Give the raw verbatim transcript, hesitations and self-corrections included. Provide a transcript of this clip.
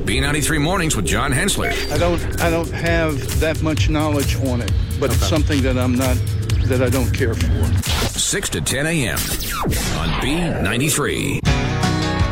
B ninety-three Mornings with John Hensler. I don't I don't have that much knowledge on it, but it's something that I'm not, that I don't care for. six to ten a.m. on B ninety-three.